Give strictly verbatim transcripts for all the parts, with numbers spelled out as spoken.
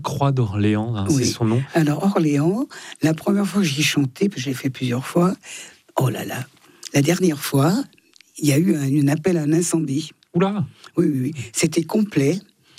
Croix d'Orléans, hein, oui. C'est son nom. Alors, Orléans, la première fois que j'y ai chanté, parce que je l'ai fait plusieurs fois, oh là là, la dernière fois, il y a eu un, un appel à un incendie. Oula. Oui, oui, oui. C'était complet.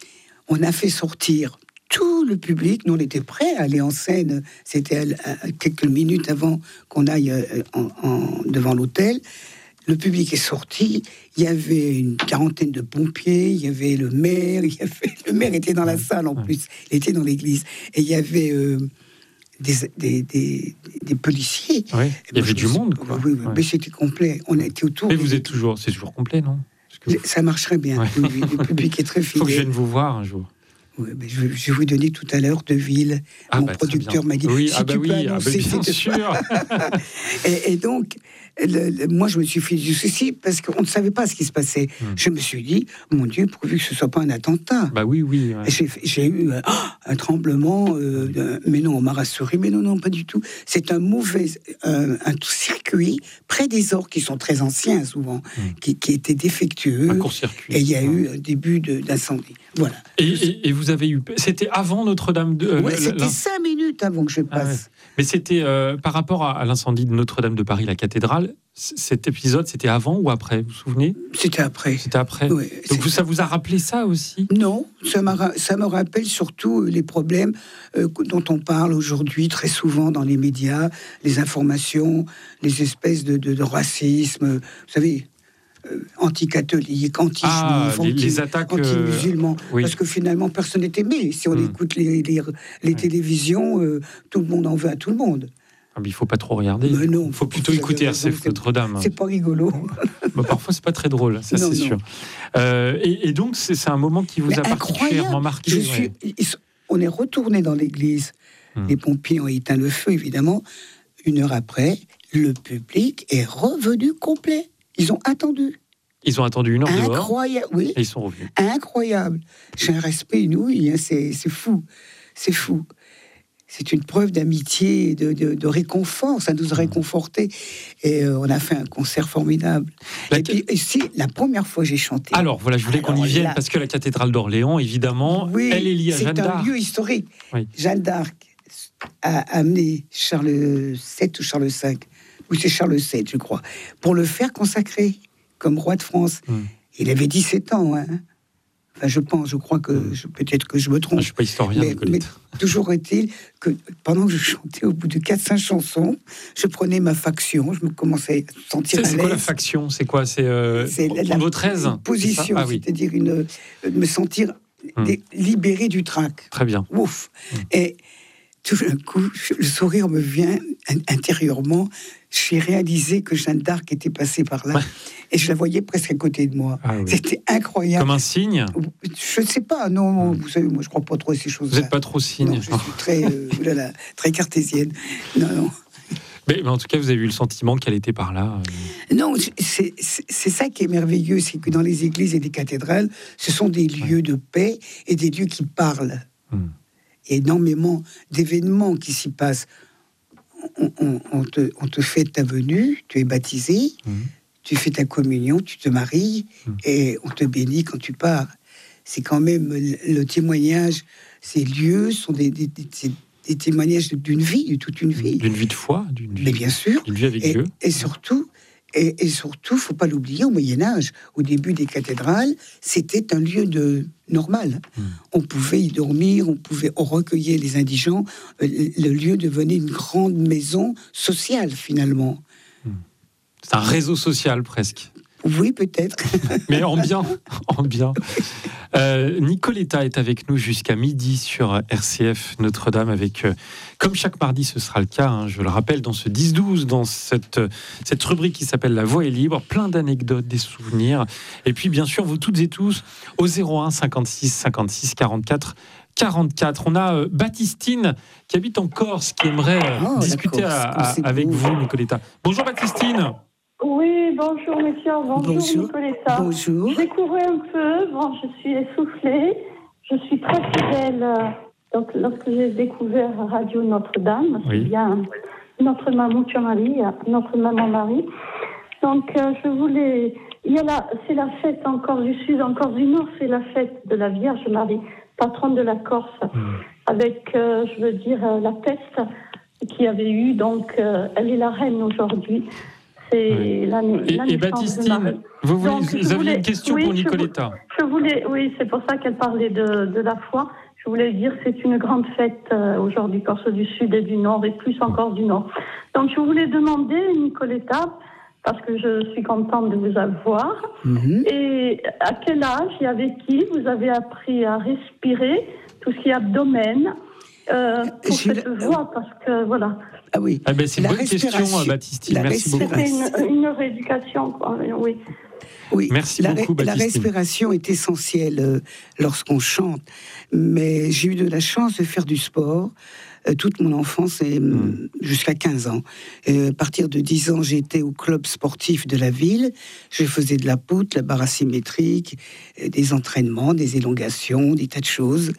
On a fait sortir tout le public. Nous, on était prêts à aller en scène. C'était à, à, quelques minutes avant qu'on aille en, en, devant l'hôtel. Le public est sorti. Il y avait une quarantaine de pompiers. Il y avait le maire. Il y avait... Le maire était dans la salle en plus. Il était dans l'église. Et il y avait... Euh, Des, des, des, des policiers. Ouais, il y avait du monde, quoi. Oui, oui, ouais. Mais c'était complet. On était autour. Mais vous êtes toujours, c'est toujours complet, non? Vous... Ça marcherait bien. Ouais. Oui, oui, le public est très fidèle. Il faut que je vienne vous voir un jour. Oui, mais je, je vais vous donner tout à l'heure Deville. Ah Mon bah, producteur m'a dit oui, si ah bah tu oui, peux ah annoncer, bah bien sûr. et, et donc, le, le, moi, je me suis fait du souci parce qu'on ne savait pas ce qui se passait. Hum. Je me suis dit, mon Dieu, pourvu que ce ne soit pas un attentat. Bah oui, oui. Ouais. J'ai, j'ai eu euh, un tremblement, euh, de, mais non, on m'a rassuré, mais non, non, pas du tout. C'est un mauvais, euh, un circuit près des Orgues qui sont très anciens souvent, hum. qui, qui étaient défectueux. Un court-circuit. Et il y a eu un début de, d'incendie. Voilà. Et, et, et vous avez eu, c'était avant Notre-Dame de. Ouais, c'était cinq minutes avant que je passe. Ah ouais. Mais c'était euh, par rapport à, à l'incendie de Notre-Dame de Paris, la cathédrale. C- cet épisode, c'était avant ou après? Vous vous souvenez? C'était après. C'était après. Oui, donc vous, ça vous a rappelé ça aussi? Non, ça, m'a, ça me rappelle surtout les problèmes euh, dont on parle aujourd'hui très souvent dans les médias, les informations, les espèces de, de, de racisme. Vous savez. Euh, anti-catholiques, anti-juifs, ah, les, anti, les attaques, anti-musulmans, euh, oui. parce que finalement personne n'est aimé. Si on mmh. écoute les, les, les oui. télévisions, euh, tout le monde en veut à tout le monde. Ah, mais il faut pas trop regarder. Mais non, il faut plutôt écouter R C F Notre-Dame. C'est pas rigolo. bah, parfois c'est pas très drôle, ça non, c'est non. sûr. Euh, et, et donc c'est, c'est un moment qui vous mais a particulièrement marqué. Je suis, ouais. On est retourné dans l'église. Mmh. Les pompiers ont éteint le feu, évidemment. Une heure après, le public est revenu complet. Ils ont attendu. Ils ont attendu une heure dehors. Incroyable, oui. Et ils sont revenus. Incroyable. J'ai un respect inouï, hein, c'est, c'est fou. C'est fou. C'est une preuve d'amitié, de, de, de réconfort. Ça nous a réconfortés. Et euh, on a fait un concert formidable. La... Et puis, ici, la première fois j'ai chanté. Alors, voilà, je voulais Alors, qu'on y vienne, là... parce que la cathédrale d'Orléans, évidemment, oui, elle est liée à Jeanne d'Arc. C'est un lieu historique. Oui. Jeanne d'Arc a amené Charles sept ou Charles cinq, ou c'est Charles sept, je crois, pour le faire consacrer comme roi de France. Hum. Il avait dix-sept ans, hein. Enfin, je pense, je crois que, je, peut-être que je me trompe. Je ne suis pas historien, mais, mais toujours est-il que pendant que je chantais, au bout de quatre cinq chansons, je prenais ma faction, je me commençais à sentir c'est, à l'aise. C'est quoi la faction? C'est quoi? C'est, euh, c'est la, votre aise, une position, ah, oui. c'est-à-dire une, me sentir hum. dé, libéré du trac. Très bien. Ouf. Hum. Et tout d'un coup, le sourire me vient intérieurement. J'ai réalisé que Jeanne d'Arc était passée par là. Ouais. Et je la voyais presque à côté de moi. Ah oui. C'était incroyable. Comme un signe? Je ne sais pas, non. Mmh. Vous savez, moi, je ne crois pas trop à ces choses-là. Vous n'êtes pas trop signe? Non, je suis très, euh, là, très cartésienne. Non, non. Mais, mais en tout cas, vous avez eu le sentiment qu'elle était par là. Euh... Non, c'est, c'est, c'est ça qui est merveilleux, c'est que dans les églises et les cathédrales, ce sont des lieux ouais. de paix et des lieux qui parlent. Mmh. Il y a énormément d'événements qui s'y passent. On, on, on, te, on te fait ta venue, tu es baptisé, mmh. tu fais ta communion, tu te maries, mmh. et on te bénit quand tu pars. C'est quand même le, le témoignage, ces lieux sont des, des, des, des témoignages d'une vie, de toute une vie. D'une vie de foi, d'une vie, mais bien sûr, d'une vie avec et, Dieu. Et surtout, et, et surtout, faut pas l'oublier, au Moyen-Âge, au début des cathédrales, c'était un lieu de normal. Mmh. On pouvait y dormir, on pouvait on recueillait les indigents. Le lieu devenait une grande maison sociale, finalement. Mmh. C'est un réseau social, presque. Oui, peut-être. Mais en bien, en bien. Euh, Nicoletta est avec nous jusqu'à midi sur R C F Notre-Dame avec, euh, comme chaque mardi, ce sera le cas, hein, je le rappelle, dans ce dix douze, dans cette, cette rubrique qui s'appelle La Voix est libre, plein d'anecdotes, des souvenirs. Et puis, bien sûr, vous toutes et tous, au zéro un cinquante-six cinquante-six quarante-quatre quarante-quatre. On a euh, Baptistine qui habite en Corse, qui aimerait euh, oh, discuter à, à, avec beau. vous, Nicoletta. Bonjour Baptistine. Oui, bonjour messieurs, bonjour, bonjour. Nicoletta. Bonjour. Je découvrais un peu, bon, je suis essoufflée, je suis très fidèle. Donc, lorsque j'ai découvert Radio Notre-Dame, oui. c'est bien notre maman Marie, notre maman Marie. Donc, euh, je voulais, il y a la, c'est la fête encore du Sud, encore du Nord, c'est la fête de la Vierge Marie, patronne de la Corse. Mmh. avec, euh, je veux dire, euh, la peste qu'il y avait eu. Donc, euh, elle est la reine aujourd'hui. C'est oui. l'année, et, l'année et Baptistine, vous, voulez, donc, vous aviez voulais, une question oui, pour Nicoletta. Je, je voulais, oui, c'est pour ça qu'elle parlait de, de la foi. Je voulais dire que c'est une grande fête euh, aujourd'hui, Corse du Sud et du Nord, et plus encore du Nord. Donc, je voulais demander, Nicoletta, parce que je suis contente de vous avoir, mm-hmm. et à quel âge et avec qui vous avez appris à respirer, tout ce qui est abdomen, euh, pour J'ai cette le... voix, parce que, voilà... Ah oui. Ah ben c'est une bonne question, Baptistine. Merci beaucoup. C'était une, une rééducation, quoi. Oui. Oui. Merci la, beaucoup, Baptistine. La respiration est essentielle euh, lorsqu'on chante. Mais j'ai eu de la chance de faire du sport euh, toute mon enfance et mmh. jusqu'à quinze ans. Et à partir de dix ans, j'étais au club sportif de la ville. Je faisais de la poutre, la barre asymétrique, euh, des entraînements, des élongations, des tas de choses.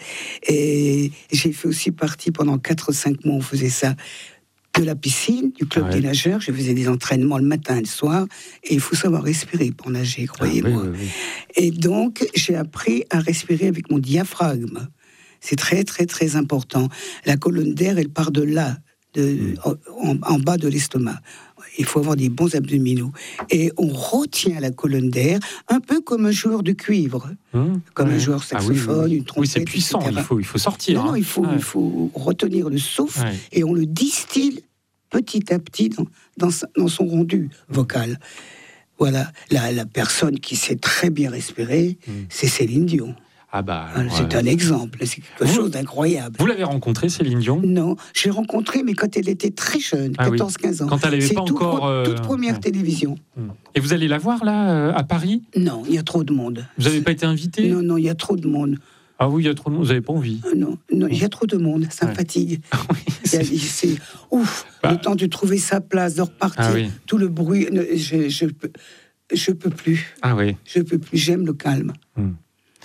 Et j'ai fait aussi partie pendant quatre ou cinq mois, on faisait ça, de la piscine, du club ah ouais. des nageurs. Je faisais des entraînements le matin et le soir. Et il faut savoir respirer pour nager, croyez-moi. Ah oui, oui, oui. Et donc, j'ai appris à respirer avec mon diaphragme. C'est très, très, très important. La colonne d'air, elle part de là, de, mmh. en, en bas de l'estomac. Il faut avoir des bons abdominaux. Et on retient la colonne d'air, un peu comme un joueur de cuivre. Mmh. Comme mmh. un joueur saxophone, ah oui, oui. une trompette, oui, c'est puissant, il faut, il faut sortir. Non, hein. non, il faut, ouais. il faut retenir le souffle ouais. et on le distille petit à petit dans, dans, dans son rendu vocal. Voilà, la, la personne qui sait très bien respirer, mmh. c'est Céline Dion. Ah bah, alors, c'est euh... un exemple, c'est quelque vous, chose d'incroyable. Vous l'avez rencontrée, Céline Dion ? Non, je l'ai rencontrée, mais quand elle était très jeune, ah quatorze quinze oui. ans. Quand elle n'avait pas encore... C'est euh... toute première ouais. télévision. Et vous allez la voir, là, à Paris ? Non, il y a trop de monde. Vous n'avez pas été invité ? Non, non, il y a trop de monde. Ah oui, il y a trop de monde, vous n'avez pas envie ? euh, Non, non, il y a trop de monde, ça ouais. me fatigue. Ah oui, c'est... c'est ouf, bah... le temps de trouver sa place, de repartir, ah oui. tout le bruit, je, je, peux, je peux plus. Ah oui. Je peux plus, j'aime le calme. Hum.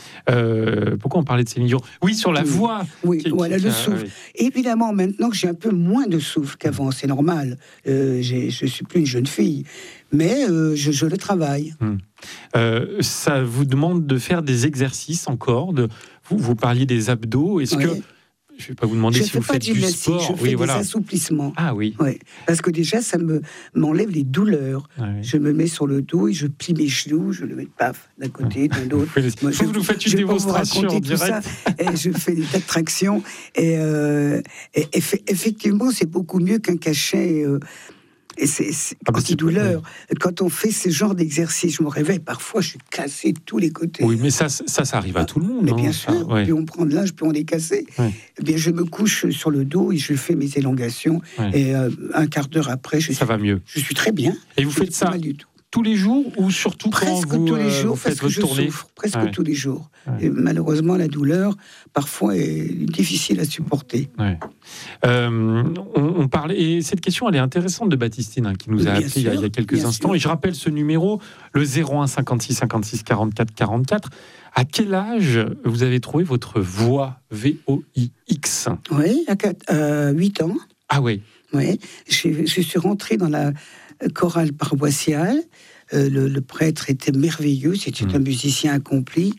Euh, pourquoi on parlait de Céline Dion ? Oui, sur la oui. voix. Oui, qui, voilà, qui, le qui, souffle. oui. Évidemment, maintenant que j'ai un peu moins de souffle qu'avant, c'est normal. Euh, j'ai, je ne suis plus une jeune fille. Mais euh, je, je le travaille. Hum. Euh, ça vous demande de faire des exercices encore de... vous, vous parliez des abdos. Est-ce oui. que... Je ne vais pas vous demander je si vous faites du sport. Je fais oui, des voilà. assouplissements. Ah oui. Ouais. Parce que déjà, ça me, m'enlève les douleurs. Ah oui. Je me mets sur le dos et je plie mes genoux. Je le mets paf d'un côté, d'un autre. Moi, je, vous faites une démonstration en direct. Ça, et je fais des tas de tractions. Et, euh, et, et effectivement, c'est beaucoup mieux qu'un cachet... Euh, Et c'est, c'est ah bah anti-douleur. Ouais. Quand on fait ce genre d'exercice, je me réveille, parfois je suis cassé de tous les côtés. Oui, mais ça, ça, ça arrive à tout le monde. Mais hein, bien ça, sûr, ouais. Plus on prend de l'âge, plus on est cassé. Ouais. Eh bien, je me couche sur le dos et je fais mes élongations. Ouais. Et euh, un quart d'heure après, je ça suis, va mieux. Je suis très bien. Et vous je faites ça tous les jours ou surtout presque quand vous, tous les jours, euh, vous faites parce que votre je souffre presque ouais. tous les jours. Ouais. Et malheureusement, la douleur parfois est difficile à supporter. Ouais. Euh, on, on parle et cette question elle est intéressante de Baptistine hein, qui nous a appelé il y a, il y a quelques instants sûr. Et je rappelle ce numéro le zéro un cinquante-six cinquante-six quarante-quatre quarante-quatre. À quel âge vous avez trouvé votre voix V O I X ? Oui, à euh, huit ans. Ah oui. Oui, je, je suis rentrée dans la chorale paroissiale. Euh, le, le prêtre était merveilleux, c'était mmh. un musicien accompli,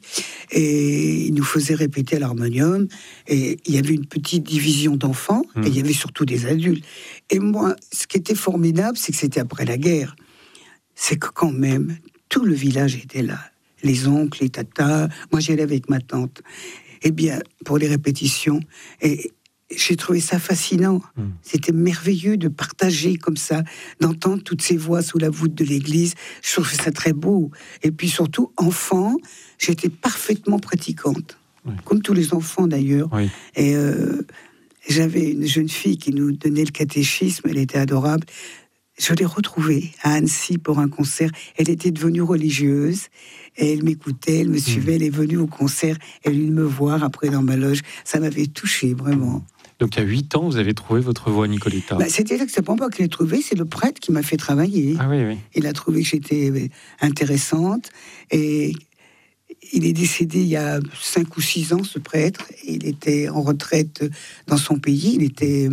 et il nous faisait répéter à l'harmonium, et il y avait une petite division d'enfants, mmh. et il y avait surtout des adultes. Et moi, ce qui était formidable, c'est que c'était après la guerre, c'est que quand même, tout le village était là, les oncles, les tatas, moi j'allais avec ma tante, eh bien, pour les répétitions, et j'ai trouvé ça fascinant. Mmh. C'était merveilleux de partager comme ça, d'entendre toutes ces voix sous la voûte de l'église. Je trouvais ça très beau. Et puis surtout, enfant, j'étais parfaitement pratiquante. Oui. Comme tous les enfants d'ailleurs. Oui. Et euh, j'avais une jeune fille qui nous donnait le catéchisme, elle était adorable. Je l'ai retrouvée à Annecy pour un concert. Elle était devenue religieuse et elle m'écoutait, elle me suivait, mmh. elle est venue au concert, elle est venue me voir après dans ma loge. Ça m'avait touchée, vraiment. Donc à huit ans, vous avez trouvé votre voix, Nicoletta. Bah, c'était là que c'est pas moi qui l'ai trouvée, c'est le prêtre qui m'a fait travailler. Ah oui, oui. Il a trouvé que j'étais intéressante et il est décédé il y a cinq ou six ans, ce prêtre. Il était en retraite dans son pays, il était...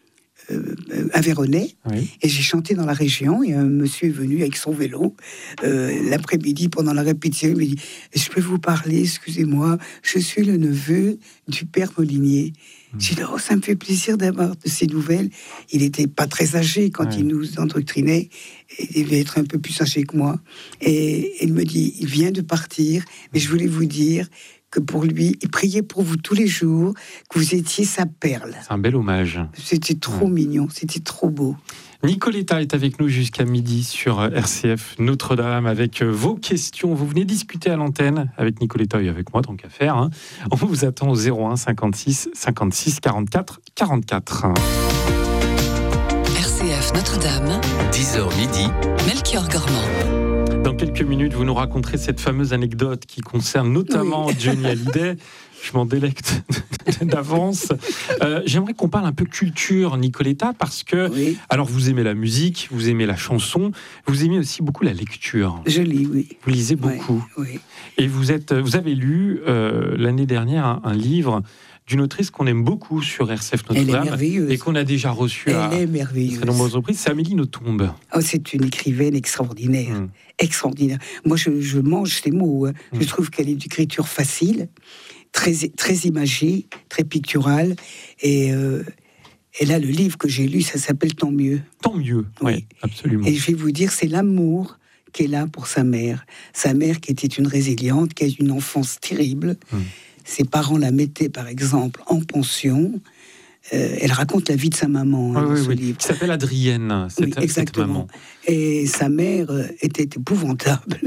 Euh, Aveyronais, oui. Et j'ai chanté dans la région, et un monsieur est venu avec son vélo euh, l'après-midi pendant la répétition, il m'a dit « Je peux vous parler, excusez-moi, je suis le neveu du père Molinier ». J'ai dit, oh, ça me fait plaisir d'avoir de ces nouvelles. Il n'était pas très âgé quand ouais. il nous endoctrinait. Il devait être un peu plus âgé que moi. Et il me dit, il vient de partir, mais je voulais vous dire que pour lui, il priait pour vous tous les jours, que vous étiez sa perle. C'est un bel hommage. C'était trop ouais. mignon, c'était trop beau. Nicoletta est avec nous jusqu'à midi sur R C F Notre-Dame avec vos questions. Vous venez discuter à l'antenne avec Nicoletta et avec moi, tant qu'à faire. Hein. On vous attend au zéro un cinquante-six cinquante-six quarante-quatre quarante-quatre. R C F Notre-Dame, dix heures midi, Melchior Gormand. Dans quelques minutes, vous nous raconterez cette fameuse anecdote qui concerne notamment oui. Johnny Hallyday. Je m'en délecte d'avance. Euh, j'aimerais qu'on parle un peu culture, Nicoletta, parce que, oui. alors vous aimez la musique, vous aimez la chanson, vous aimez aussi beaucoup la lecture. Je lis, oui. Vous lisez beaucoup. Oui, oui. Et vous, êtes, vous avez lu euh, l'année dernière un, un livre d'une autrice qu'on aime beaucoup sur R C F Notre-Dame et qu'on a déjà reçu à Elle est merveilleuse. très nombreuses reprises. C'est Amélie Nothomb. Oh, c'est une écrivaine extraordinaire. Mmh. Extraordinaire. Moi, je, je mange ces mots. Hein. Mmh. Je trouve qu'elle est d'écriture facile, très, très imagée, très picturale. Et, euh, et là, le livre que j'ai lu, ça s'appelle Tant mieux. Tant mieux, oui, ouais, absolument. Et je vais vous dire, c'est l'amour qu'elle a pour sa mère. Sa mère qui était une résiliente, qui a eu une enfance terrible. Mmh. Ses parents la mettaient, par exemple, en pension. Euh, elle raconte la vie de sa maman hein, oui, dans oui, ce oui. livre. Qui s'appelle Adrienne, cette, oui, exactement. cette maman. Et sa mère euh, était épouvantable.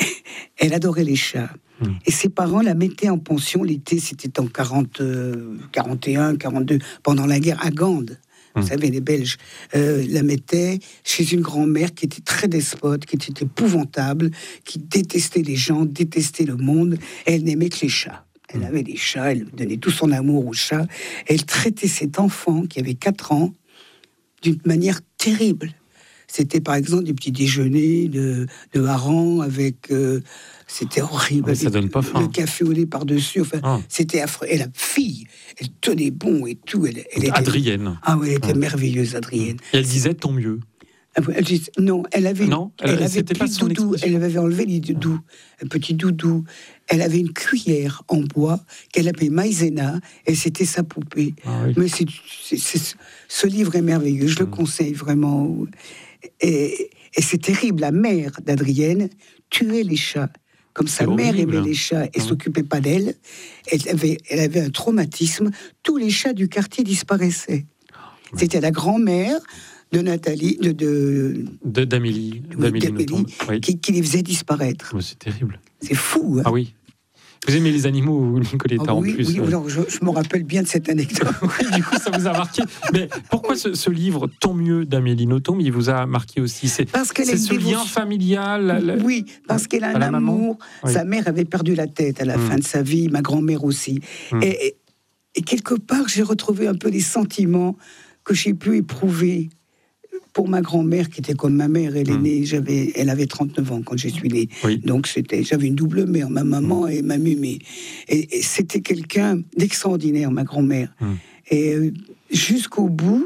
Elle adorait les chats. Hum. Et ses parents la mettaient en pension l'été, c'était en quarante, euh, quarante et un, quarante-deux, pendant la guerre à Gand. Vous hum. savez, les Belges euh, la mettaient chez une grand-mère qui était très despote, qui était épouvantable, qui détestait les gens, détestait le monde. Et elle n'aimait que les chats. Elle avait des chats, elle donnait tout son amour aux chats. Elle traitait cet enfant qui avait quatre ans d'une manière terrible. C'était par exemple des petits déjeuners de, de harengs avec... Euh, c'était horrible. Ah, ça donne pas faim. Le café au lait par-dessus. Enfin, ah. C'était affreux. Et la fille, elle tenait bon et tout. Elle, elle était, Adrienne. Ah oui, elle était ah. merveilleuse, Adrienne. Et elle disait tant mieux. Elle dit, non, elle avait, non, elle, elle avait c'était plus de doudou. Elle avait enlevé les doudous, un petit doudou. Elle avait une cuillère en bois qu'elle appelait Maïzena, et c'était sa poupée. Ah, oui. Mais c'est, c'est, c'est, ce livre est merveilleux, je mmh. le conseille vraiment. Et, et c'est terrible, la mère d'Adrienne tuait les chats. Comme sa c'est mère horrible. Aimait les chats et mmh. s'occupait pas d'elle, elle avait, elle avait un traumatisme. Tous les chats du quartier disparaissaient. Mmh. C'était la grand-mère de Nathalie, de, de, de d'Amélie, oui, d'Amélie, d'Amélie oui. qui, qui les faisait disparaître. Oh, c'est terrible. C'est fou. Hein. Ah oui. Vous aimez les animaux, Nicoletta, oh, oui, en plus. Oui, alors, je, je me rappelle bien de cette anecdote. Oui, du coup, ça vous a marqué. Mais pourquoi ce, ce livre, Tant mieux, d'Amélie Nothomb, il vous a marqué aussi? C'est, parce qu'elle c'est ce dévotion... lien familial. La, la... Oui, parce qu'elle a un amour. Oui. Sa mère avait perdu la tête à la mmh. fin de sa vie, ma grand-mère aussi. Mmh. Et, et, et quelque part, j'ai retrouvé un peu les sentiments que j'ai pu éprouver pour ma grand-mère, qui était comme ma mère. Elle est mmh. née, j'avais, elle avait trente-neuf ans quand je suis née. Oui. Donc c'était, j'avais une double mère, ma maman mmh. et ma mumée. Et, et c'était quelqu'un d'extraordinaire, ma grand-mère. Mmh. Et euh, jusqu'au bout,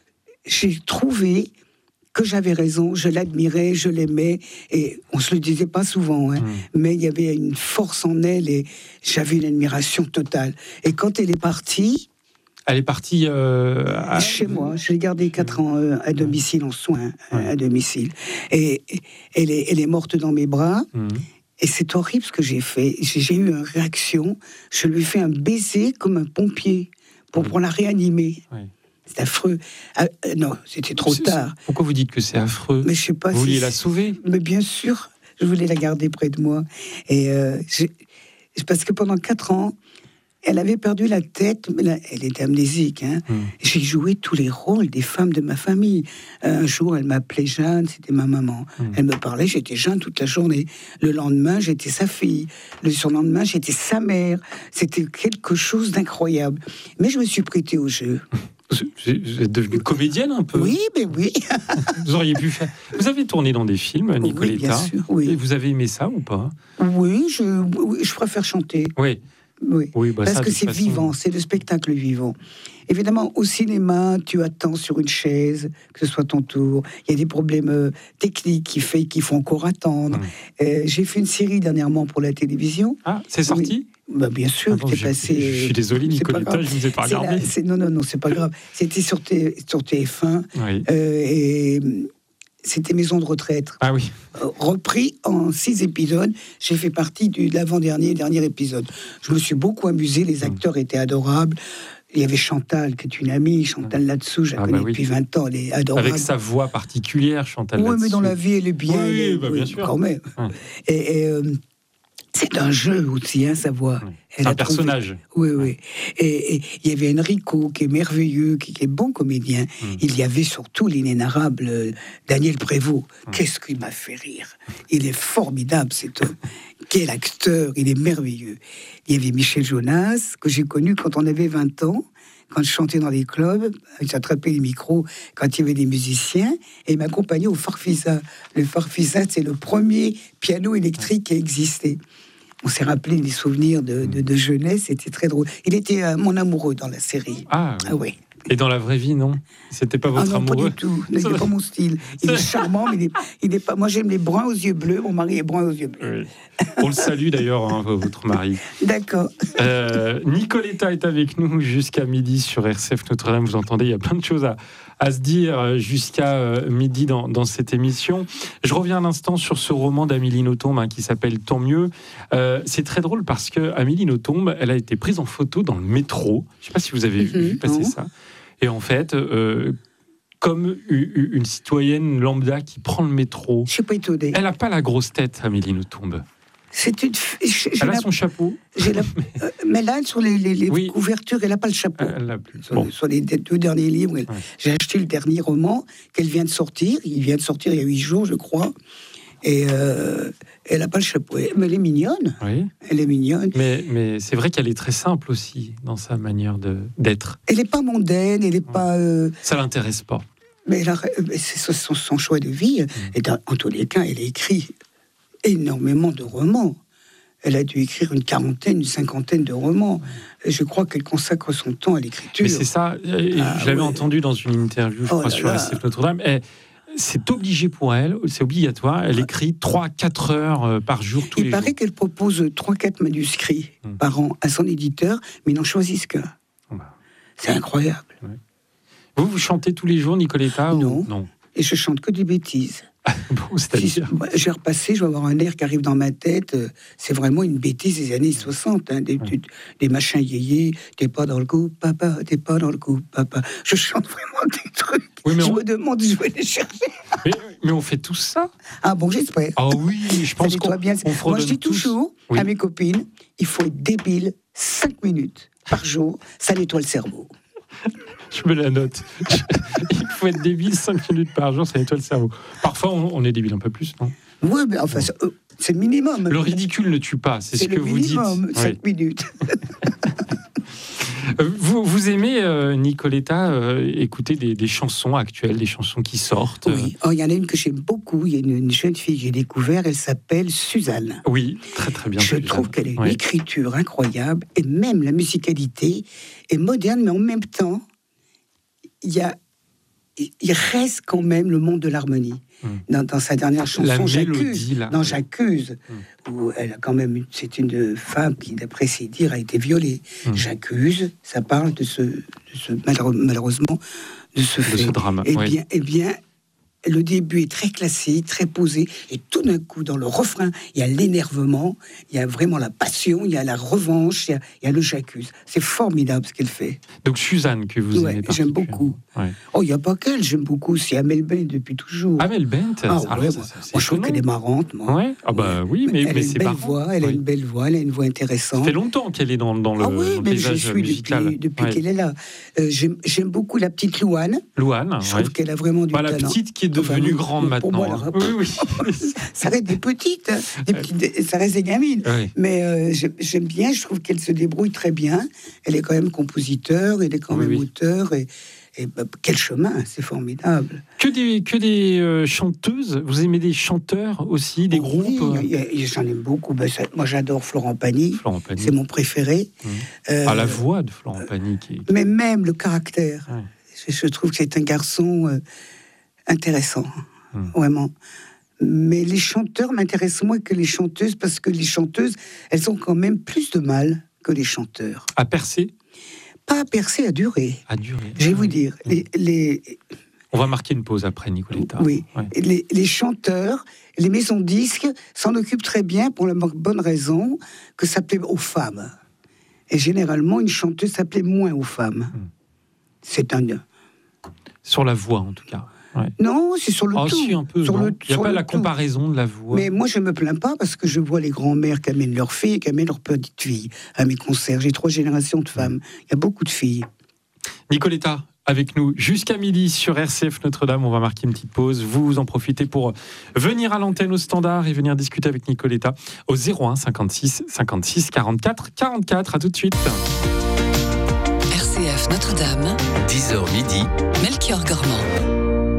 j'ai trouvé que j'avais raison, je l'admirais, je l'aimais, et on se le disait pas souvent, hein, mmh. mais il y avait une force en elle, et j'avais une admiration totale. Et quand elle est partie... Elle est partie euh, à... chez moi. Je l'ai gardée quatre ans euh, à domicile, en soins, ouais. à domicile. Et, et elle, est, elle est morte dans mes bras. Mmh. Et c'est horrible ce que j'ai fait. J'ai, j'ai eu une réaction. Je lui ai fait un baiser comme un pompier pour, mmh. pour la réanimer. Ouais. C'est affreux. Ah, euh, non, c'était trop c'est, tard. Pourquoi vous dites que c'est affreux? Mais je sais pas. Vous si vouliez la sauver? Mais bien sûr, je voulais la garder près de moi. Et euh, j'ai... parce que pendant quatre ans, elle avait perdu la tête, mais là, elle était amnésique. Hein. Mmh. J'ai joué tous les rôles des femmes de ma famille. Un jour, elle m'appelait Jeanne, c'était ma maman. Mmh. Elle me parlait, j'étais Jeanne toute la journée. Le lendemain, j'étais sa fille. Le surlendemain, j'étais sa mère. C'était quelque chose d'incroyable. Mais je me suis prêtée au jeu. Vous êtes devenue comédienne un peu? Oui, mais oui. Vous auriez pu faire... Vous avez tourné dans des films, Nicoletta. Oui, bien sûr, oui. Et vous avez aimé ça ou pas? Oui, je, oui, je préfère chanter. Oui. Oui, oui bah parce ça, que c'est façon... vivant, c'est le spectacle vivant. Évidemment, au cinéma, tu attends sur une chaise, que ce soit ton tour. Il y a des problèmes euh, techniques qui, fait, qui font encore attendre. Mmh. Euh, j'ai fait une série dernièrement pour la télévision. Ah, c'est sorti oui. Bah, bien sûr, ah bon, c'est passé. Je suis désolé, Nicoletta, je ne vous ai pas regardé. La, non, non, non, c'est pas grave. C'était sur, T, sur T F un. Oui. Euh, et c'était Maison de retraite. Ah oui. Euh, repris en six épisodes. J'ai fait partie de l'avant-dernier dernier épisode. Je me suis beaucoup amusé. Les acteurs mmh. étaient adorables. Il y avait Chantal, qui est une amie. Chantal Latsou, je la ah connais bah oui. depuis vingt ans. Elle est adorable. Avec sa voix particulière, Chantal Latsou. Oui, mais dans la vie, elle est bien. Oui, elle est, bah, oui, bien sûr. Quand même. Hum. Et... et euh, c'est un jeu aussi, hein, sa voix. C'est un personnage. Oui, oui. Et il y avait Enrico, qui est merveilleux, qui, qui est bon comédien. Mmh. Il y avait surtout l'inénarrable euh, Daniel Prévost. Mmh. Qu'est-ce qu'il m'a fait rire. Il est formidable, cet homme. Quel acteur, il est merveilleux. Il y avait Michel Jonas, que j'ai connu quand on avait vingt ans, quand je chantais dans les clubs. J'attrapais les micros quand il y avait des musiciens, et il m'accompagnait au Farfisa. Le Farfisa, c'est le premier piano électrique qui a existé. On s'est rappelé des souvenirs de, de, de jeunesse, c'était très drôle. Il était euh, mon amoureux dans la série. Ah, ah oui. Et dans la vraie vie, non? C'était pas votre ah non, amoureux? Pas du tout. Il n'est pas mon style. Il est charmant, mais il est, il est pas. Moi, j'aime les bruns aux yeux bleus. Mon mari est brun aux yeux bleus. Oui. On le salue d'ailleurs, hein, votre mari. D'accord. Euh, Nicoletta est avec nous jusqu'à midi sur R C F Notre-Dame. Vous entendez, il y a plein de choses à, à se dire jusqu'à euh, midi dans, dans cette émission. Je reviens un instant sur ce roman d'Amélie Nothomb hein, qui s'appelle Tant mieux. Euh, c'est très drôle parce que Amélie Nothomb, elle a été prise en photo dans le métro. Je ne sais pas si vous avez mm-hmm, vu passer non. ça. Et en fait, euh, comme une citoyenne lambda qui prend le métro, je suis pas étonnée. Elle n'a pas la grosse tête, Amélie Nothomb. C'est une. J'ai elle a la... son chapeau. La... euh, mais là, sur les, les, les oui. couvertures, elle n'a pas le chapeau. Elle l'a plus. Sur, bon. sur les deux derniers livres, ouais. J'ai acheté le dernier roman qu'elle vient de sortir. Il vient de sortir il y a huit jours, je crois. Et euh, elle n'a pas le chapeau. Mais elle est mignonne. Oui. Elle est mignonne. Mais, mais c'est vrai qu'elle est très simple aussi dans sa manière de, d'être. Elle n'est pas mondaine, elle n'est ouais. pas... Euh... Ça ne l'intéresse pas. Mais elle a, c'est son, son choix de vie. Mmh. Et dans, en tous les cas, elle a écrit énormément de romans. Elle a dû écrire une quarantaine, une cinquantaine de romans. Et je crois qu'elle consacre son temps à l'écriture. Mais c'est ça. Et ah, je l'avais ouais. entendu dans une interview, je oh crois, sur R C F Notre-Dame. Et c'est obligé pour elle, c'est obligatoire. Elle écrit trois à quatre heures par jour, tous Il les paraît jours. qu'elle propose trois à quatre manuscrits hum. par an à son éditeur, mais ils n'en choisissent qu'un. Oh bah. C'est incroyable. Ouais. Vous, vous chantez tous les jours, Nicoletta? Non. Ou... non. Et je chante que des bêtises. Bon, c'est-à-dire si, je vais repasser, je vais avoir un air qui arrive dans ma tête. C'est vraiment une bêtise des années soixante. Hein, des, ouais. des machins yéyés. T'es pas dans le coup, papa. T'es pas dans le coup, papa. Je chante vraiment des trucs. Oui, je on... me demande où je vais les chercher. Mais, mais on fait tous ça. Ah bon, j'espère. Ah oui, je pense qu'on bien. on Moi, je dis tous. toujours oui. à mes copines, il faut être débile cinq minutes par jour. Ça nettoie le cerveau. Je me la note. Il faut être débile cinq minutes par jour, ça nettoie le cerveau. Parfois, on, on est débile un peu plus, non? Oui, mais enfin, c'est, euh, c'est le minimum. Le ridicule ne tue pas, c'est, c'est ce que vous minimum, dites. cinq oui. minutes. vous, vous aimez, euh, Nicoletta, euh, écouter des, des chansons actuelles, des chansons qui sortent? Oui, il oh, y en a une que j'aime beaucoup. Il y a une, une jeune fille que j'ai découverte, elle s'appelle Suzanne. Oui, très très bien. Je Suzanne. trouve qu'elle a une oui. écriture incroyable, et même la musicalité est moderne, mais en même temps, il y a, il reste quand même le monde de l'harmonie. Mmh. Dans, dans sa dernière chanson, la J'accuse, mélodie, là. dans J'accuse, mmh. où elle a quand même, c'est une femme qui, d'après ses dires, a été violée. Mmh. J'accuse, ça parle de ce, de ce malheureusement, de ce de fait. ce drame. Eh oui. bien, eh bien, le début est très classique, très posé, et tout d'un coup, dans le refrain, il y a l'énervement, il y a vraiment la passion, il y a la revanche, il y a, il y a le j'accuse. C'est formidable ce qu'elle fait. Donc Suzanne, que vous ouais, aimez j'aime beaucoup. Ouais. Oh, il n'y a pas qu'elle, j'aime beaucoup, c'est Amel Bent depuis toujours. Amel Bent ah, alors, ouais, ça, moi, ça, moi je trouve qu'elle est marrante. Moi. Ouais. Ah bah oui, mais, elle mais a une c'est belle marrant. voix, elle oui. a une belle voix, elle a une voix intéressante. Ça fait longtemps qu'elle est dans, dans le, ah oui, dans le mais paysage je suis musical. Depuis, depuis ouais. qu'elle est là. Euh, j'aime, j'aime beaucoup la petite Louane. Louane, je ouais. trouve qu'elle a vraiment du bah, talent. La petite qui est devenue enfin, grande pour maintenant. Moi, hein. Oui, oui. Ça reste des petites, hein, des petites, ça reste des gamines. Oui. Mais euh, j'aime, j'aime bien, je trouve qu'elle se débrouille très bien. Elle est quand même compositeur, elle est quand Oui, même oui. auteur. Et, et bah, quel chemin, c'est formidable. Que des, que des euh, chanteuses. Vous aimez des chanteurs aussi, des Oh, groupes oui, euh, il y a- il y a- j'en aime beaucoup. Ben, ça- moi, j'adore Florent Pagny. Florent Pagny. C'est mon préféré. Mmh. Euh, Ah, la voix de Florent Pagny qui est... Mais même le caractère. Ouais. Je, je trouve que c'est un garçon euh, intéressant, Mmh. vraiment. Mais les chanteurs m'intéressent moins que les chanteuses, parce que les chanteuses, elles ont quand même plus de mal que les chanteurs. À percer, Pas à percer, à durer. à durer. Je vais vous dire, Mmh. les, les, On va marquer une pause après, Nicoletta. oui, Ouais. les, les chanteurs, les maisons de disques s'en occupent très bien pour la bonne raison que ça plaît aux femmes. Et généralement, une chanteuse, ça plaît moins aux femmes. Mmh. C'est un... Sur la voix, en tout cas. Ouais. Non, c'est sur le Ah, tout. si, un peu. Sur non le- Il n'y a sur pas le la tout. comparaison de la voix. Mais moi, je me plains pas parce que je vois les grands-mères qui amènent leurs filles, qui amènent leurs petites filles à mes concerts. J'ai trois générations de femmes. Il y a beaucoup de filles. Nicoletta, avec nous jusqu'à midi sur R C F Notre-Dame. On va marquer une petite pause. Vous en profitez pour venir à l'antenne au standard et venir discuter avec Nicoletta au zéro un cinquante-six cinquante-six quarante-quatre quarante-quatre. À tout de suite. R C F Notre-Dame, dix heures midi, Melchior Gormand.